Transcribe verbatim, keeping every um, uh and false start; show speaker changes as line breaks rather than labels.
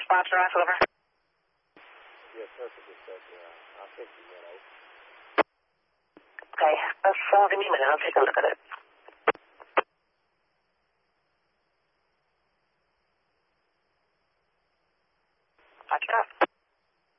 Fox Ross, over.
Yes, perfect. Just said, uh, I'll take the minute.
Okay, that's, uh, give me a minute. I'll take a look at it. Watch it up.